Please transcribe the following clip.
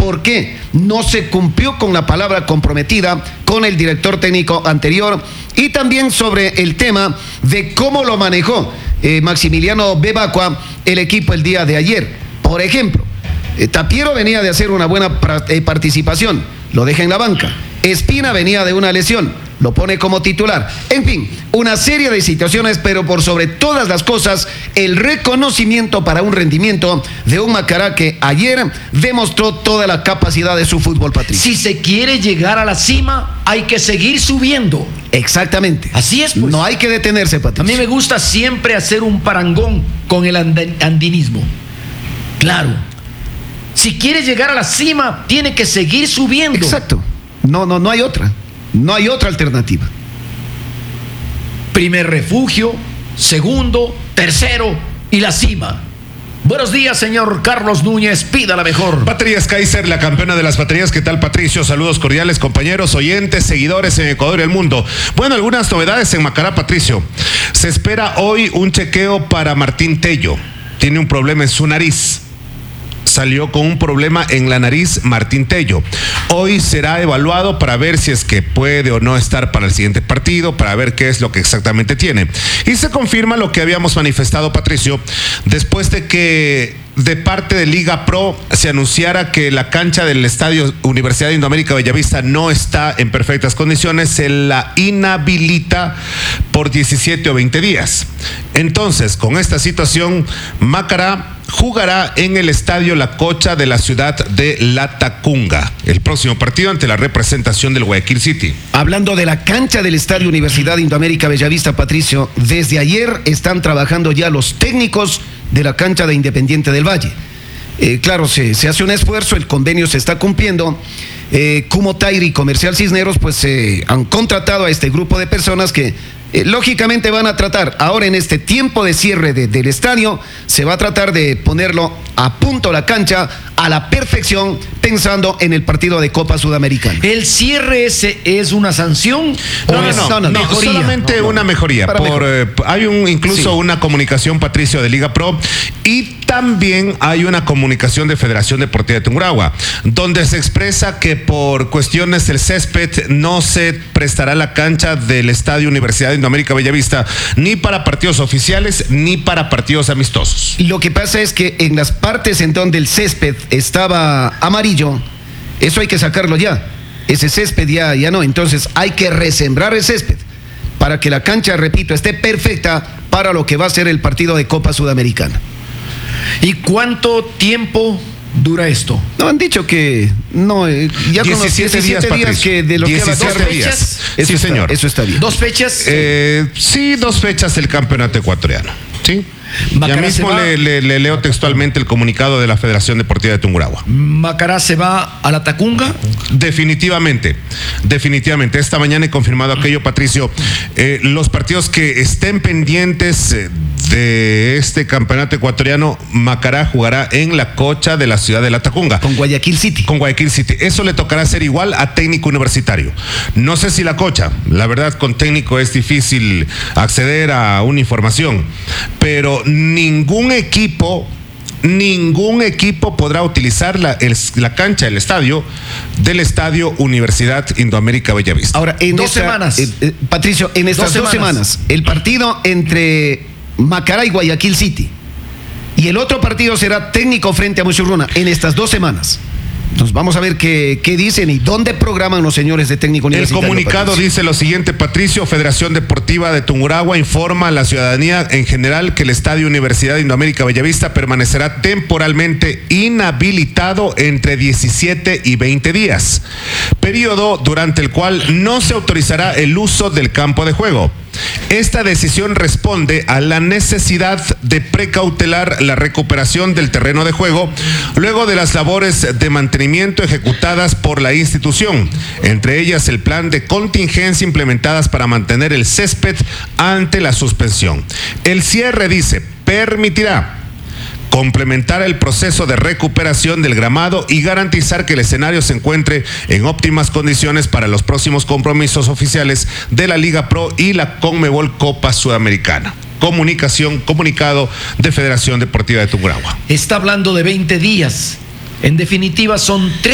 por qué no se cumplió con la palabra comprometida con el director técnico anterior, y también sobre el tema de cómo lo manejó Maximiliano Bebacua el equipo el día de ayer. Por ejemplo, Tapiero venía de hacer una buena participación, lo deja en la banca. Espina venía de una lesión, lo pone como titular. En fin, una serie de situaciones, pero por sobre todas las cosas, el reconocimiento para un rendimiento de un Macará que ayer demostró toda la capacidad de su fútbol, Patricio. Si se quiere llegar a la cima, hay que seguir subiendo. Exactamente. Así es, pues. No hay que detenerse, Patricio. A mí me gusta siempre hacer un parangón con el andinismo. Claro. Si quiere llegar a la cima, tiene que seguir subiendo. Exacto. No hay otra. No hay otra alternativa. Primer refugio, segundo, tercero y la cima. Buenos días, señor Carlos Núñez, pida la mejor. Baterías Kaiser, la campeona de las baterías. ¿Qué tal, Patricio? Saludos cordiales, compañeros, oyentes, seguidores en Ecuador y el mundo. Bueno, algunas novedades en Macará, Patricio. Se espera hoy un chequeo para Martín Tello. Tiene un problema en su nariz. Salió con un problema en la nariz Martín Tello. Hoy será evaluado para ver si es que puede o no estar para el siguiente partido, para ver qué es lo que exactamente tiene. Y se confirma lo que habíamos manifestado, Patricio, después de que de parte de Liga Pro se anunciara que la cancha del Estadio Universidad de Indoamérica Bellavista no está en perfectas condiciones, se la inhabilita por 17 o 20 días. Entonces, con esta situación, Macará jugará en el Estadio La Cocha de la ciudad de Latacunga el próximo partido ante la representación del Guayaquil City. Hablando de la cancha del Estadio Universidad de Indoamérica Bellavista, Patricio, desde ayer están trabajando ya los técnicos de la cancha de Independiente del Valle. Claro, se hace un esfuerzo, el convenio se está cumpliendo. Kumo Tairi y Comercial Cisneros pues han contratado a este grupo de personas que lógicamente van a tratar, ahora en este tiempo de cierre del estadio, se va a tratar de ponerlo a punto la cancha a la perfección, pensando en el partido de Copa Sudamericana. ¿El cierre es una sanción? No, solamente una mejoría. Hay incluso una comunicación, Patricio, de Liga Pro, y también hay una comunicación de Federación Deportiva de Tungurahua, donde se expresa que por cuestiones del césped no se prestará la cancha del Estadio Universidad de Indoamérica Bellavista ni para partidos oficiales ni para partidos amistosos. Lo que pasa es que en las partes en donde el césped estaba amarillo, eso hay que sacarlo ya. Ese césped ya no, entonces hay que resembrar el césped para que la cancha, repito, esté perfecta para lo que va a ser el partido de Copa Sudamericana. ¿Y cuánto tiempo dura esto? No, han dicho que no, ya con los 17 días que de lo que va a ser 17 días. Sí, señor. Eso está bien. ¿2 fechas? Sí, 2 fechas del campeonato ecuatoriano. Sí. Macará ya mismo le leo textualmente el comunicado de la Federación Deportiva de Tungurahua. ¿Macará se va a la Tacunga? Definitivamente. Esta mañana he confirmado aquello, Patricio. Los partidos que estén pendientes de este campeonato ecuatoriano, Macará jugará en la Cocha de la ciudad de Latacunga. Con Guayaquil City. Eso le tocará hacer igual a Técnico Universitario. No sé si la Cocha, la verdad, con Técnico es difícil acceder a una información, pero ningún equipo podrá utilizar la cancha del estadio Universidad Indoamérica Bellavista. Ahora, en 2 semanas. Patricio, en estas 2 semanas, el partido entre Macará y Guayaquil City, y el otro partido será Técnico frente a Muchurruna en estas 2 semanas. Entonces vamos a ver qué dicen y dónde programan los señores de Técnico Universitario. El comunicado, Patricio, dice lo siguiente, Patricio: Federación Deportiva de Tungurahua informa a la ciudadanía en general que el Estadio Universidad de Indoamérica Bellavista permanecerá temporalmente inhabilitado entre 17 y 20 días, periodo durante el cual no se autorizará el uso del campo de juego. Esta decisión responde a la necesidad de precautelar la recuperación del terreno de juego luego de las labores de mantenimiento ejecutadas por la institución, entre ellas el plan de contingencia implementadas para mantener el césped ante la suspensión. El cierre, dice, permitirá complementar el proceso de recuperación del gramado y garantizar que el escenario se encuentre en óptimas condiciones para los próximos compromisos oficiales de la Liga Pro y la Conmebol Copa Sudamericana. Comunicado de Federación Deportiva de Tungurahua. Está hablando de 20 días. En definitiva, son 3